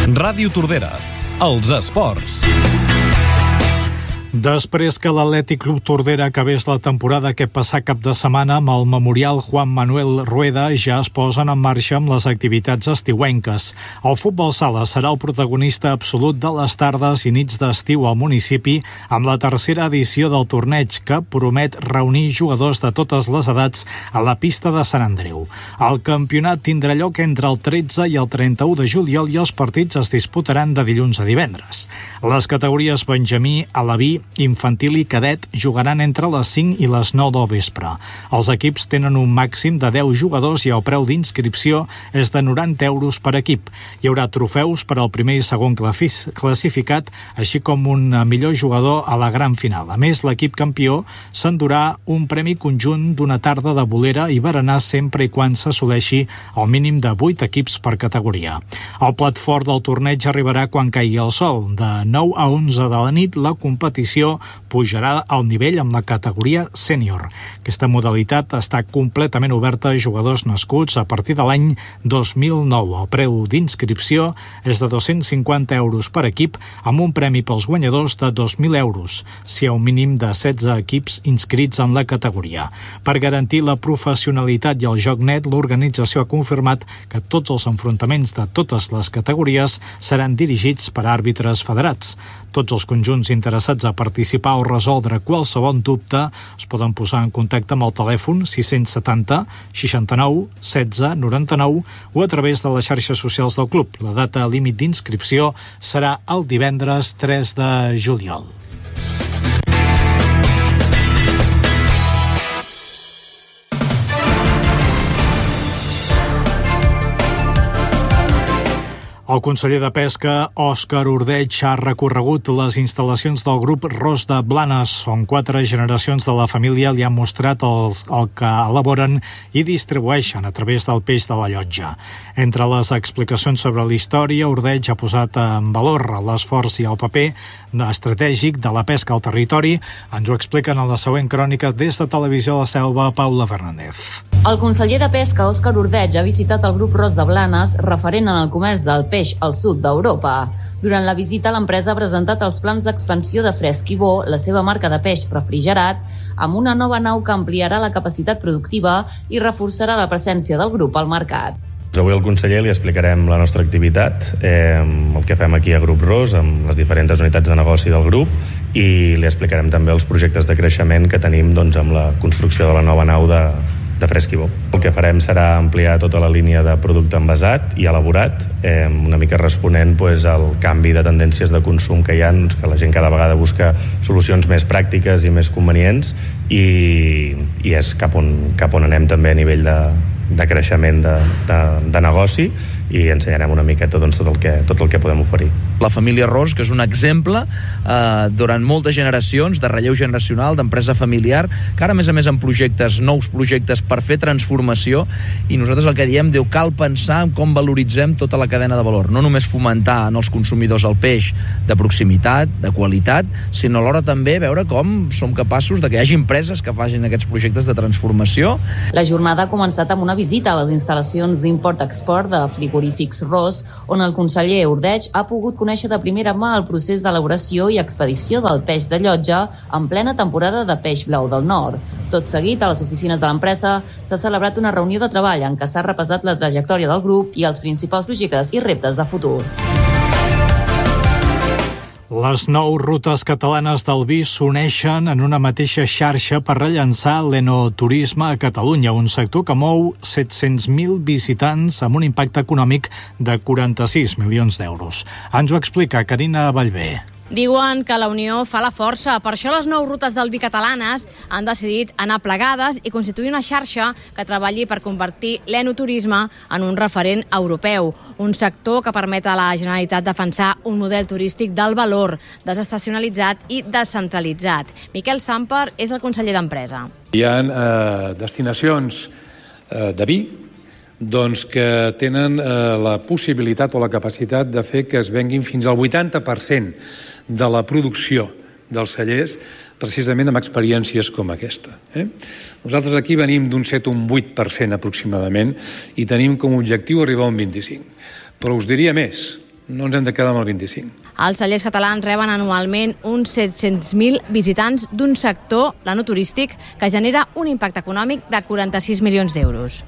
Ràdio Tordera, els esports. Després que l'Atlètic Club Tordera acabés la temporada aquest passat cap de setmana amb el Memorial Juan Manuel Rueda, ja es posen en marxa amb les activitats estiuenques. El futbol sala serà el protagonista absolut de les tardes i nits d'estiu al municipi amb la tercera edició del torneig, que promet reunir jugadors de totes les edats a la pista de Sant Andreu. El campionat tindrà lloc entre el 13 i el 31 de juliol i els partits es disputaran de dilluns a divendres. Les categories Benjamí, Alaví, Infantil i Cadet jugaran entre les 5 i les 9 del vespre. Els equips tenen un màxim de 10 jugadors i el preu d'inscripció és de 90 euros per equip. Hi haurà trofeus per al primer i segon classificat, així com un millor jugador a la gran final. A més, l'equip campió s'endurà un premi conjunt d'una tarda de bolera i berenar sempre i quan s'assoleixi el mínim de 8 equips per categoria. El plat fort del torneig arribarà quan caigui el sol. De 9 a 11 de la nit, la competició pujarà al nivell amb la categoria sènior. Aquesta modalitat està completament oberta a jugadors nascuts a partir de l'any 2009. El preu d'inscripció és de 250 euros per equip, amb un premi pels guanyadors de 2.000 euros, si hi ha un mínim de 16 equips inscrits en la categoria. Per garantir la professionalitat i el joc net, l'organització ha confirmat que tots els enfrontaments de totes les categories seran dirigits per àrbitres federats. Tots els conjunts interessats a participar o resoldre qualsevol dubte es poden posar en contacte amb el telèfon 670 69 16 99 o a través de les xarxes socials del club. La data límit d'inscripció serà el divendres 3 de juliol. El conseller de Pesca, Òscar Ordeig, ha recorregut les instal·lacions del grup Ros de Blanes, on 4 generacions de la família li han mostrat el que elaboren i distribueixen a través del peix de la llotja. Entre les explicacions sobre la història, Ordeig ha posat en valor l'esforç i el paper estratègic de la pesca al territori. Ens ho expliquen a la següent crònica des de Televisió La Selva, Paula Fernández. El conseller de Pesca, Òscar Ordeig, ha visitat el grup Ros de Blanes, referent en el comerç del peix al sud d'Europa. Durant la visita, l'empresa ha presentat els plans d'expansió de Fresc i Bo, la seva marca de peix refrigerat, amb una nova nau que ampliarà la capacitat productiva i reforçarà la presència del grup al mercat. Avui al conseller li explicarem la nostra activitat, el que fem aquí a Grup Ros, amb les diferents unitats de negoci del grup, i li explicarem també els projectes de creixement que tenim amb la construcció de la nova nau de Fresc i Bo. El que farem serà ampliar tota la línia de producte envasat i elaborat, una mica responent al canvi de tendències de consum que hi ha, que la gent cada vegada busca solucions més pràctiques i més convenients, i és cap on anem també a nivell de creixement de negoci, i ensenyarem una miqueta tot el que podem oferir. La família Ros, que és un exemple durant moltes generacions de relleu generacional, d'empresa familiar, que ara a més amb projectes, nous projectes per fer transformació, i nosaltres el que diem, cal pensar en com valoritzem tota la cadena de valor, no només fomentar en els consumidors el peix de proximitat, de qualitat, sinó alhora també veure com som capaços de que hi hagi empreses que facin aquests projectes de transformació. La jornada ha començat amb una visita a les instal·lacions d'import-export de frigorífics Ros, on el conseller Ordeig ha pogut conèixer de primera mà el procés d'elaboració i expedició del peix de llotja en plena temporada de peix blau del nord. Tot seguit, a les oficines de l'empresa s'ha celebrat una reunió de treball en què s'ha repassat la trajectòria del grup i els principals projectes i reptes de futur. Les 9 rutes catalanes del vi s'uneixen en una mateixa xarxa per rellançar l'enoturisme a Catalunya, un sector que mou 700.000 visitants amb un impacte econòmic de 46 milions d'euros. Ens ho explica Carina Vallvé. Diuen que la unió fa la força. Per això les 9 rutes del vi catalanes han decidit anar plegades i constituir una xarxa que treballi per convertir l'enoturisme en un referent europeu. Un sector que permet a la Generalitat defensar un model turístic del valor, desestacionalitzat i descentralitzat. Miquel Samper és el conseller d'Empresa. Hi ha destinacions de vi que tenen la possibilitat o la capacitat de fer que es venguin fins al 80% de la producció dels cellers precisament amb experiències com aquesta. Nosaltres aquí venim d'un 7 o un 8% aproximadament i tenim com a objectiu arribar a un 25%. Però us diria més. no ens hem de quedar amb el 25. Els cellers catalans reben anualment uns 700.000 visitants d'un sector, l'enoturístic, que genera un impacte econòmic de 46 milions d'euros.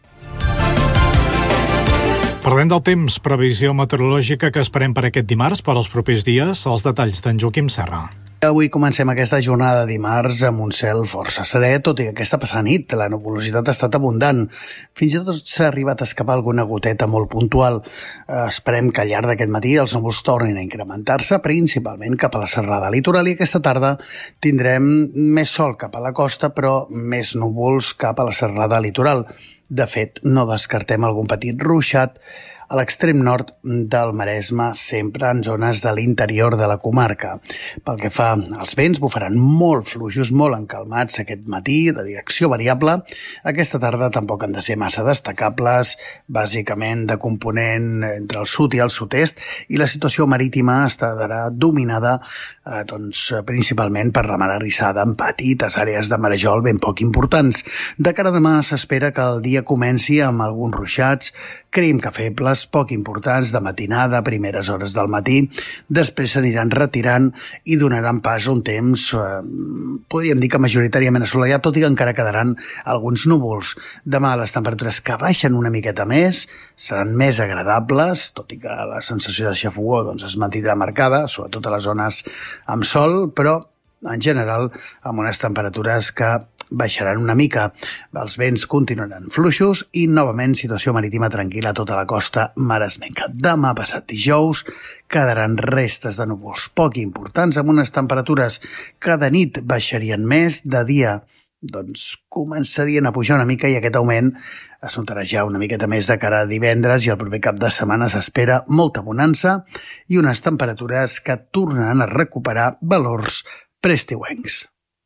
Parlem del temps, previsió meteorològica que esperem per aquest dimarts, per als propers dies, els detalls d'en Joaquim Serra. Avui comencem aquesta jornada de dimarts amb un cel força serè, tot i que aquesta passada nit la nuvolositat ha estat abundant. Fins i tot s'ha arribat a escapar alguna goteta molt puntual. Esperem que al llarg d'aquest matí els núvols tornin a incrementar-se, principalment cap a la serrada litoral, i aquesta tarda tindrem més sol cap a la costa, però més núvols cap a la serrada litoral. De fet, no descartem algun petit ruixat a l'extrem nord del Maresme, sempre en zones de l'interior de la comarca. Pel que fa als vents, bufaran molt fluixos, molt encalmats aquest matí, de direcció variable. Aquesta tarda tampoc han de ser massa destacables, bàsicament de component entre el sud i el sud-est, i la situació marítima estarà dominada principalment per la mar arrissada en petites àrees de marejol ben poc importants. De cara a demà s'espera que el dia comenci amb alguns ruixats, creiem que febles, poc importants, de matinada, primeres hores del matí, després s'aniran retirant i donaran pas a un temps, podríem dir que majoritàriament assolellat, tot i que encara quedaran alguns núvols. Demà les temperatures que baixen una miqueta més, seran més agradables, tot i que la sensació de xafogor es mantindrà marcada, sobretot a les zones amb sol, però en general amb unes temperatures que baixaran una mica. Els vents continuaran fluixos i novament situació marítima tranquil·la a tota la costa maresmenca. Demà passat dijous quedaran restes de núvols poc importants amb unes temperatures que de nit baixarien més, de dia començarien a pujar una mica i aquest augment es notarà ja una miqueta més de cara a divendres, i el proper cap de setmana s'espera molta bonança i unes temperatures que tornaran a recuperar valors preestiuencs.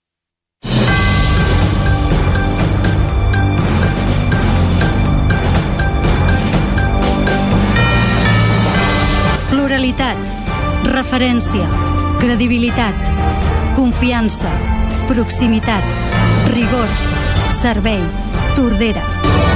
Pluralitat, referència, credibilitat, confiança, proximitat, rigor, servei, Tordera.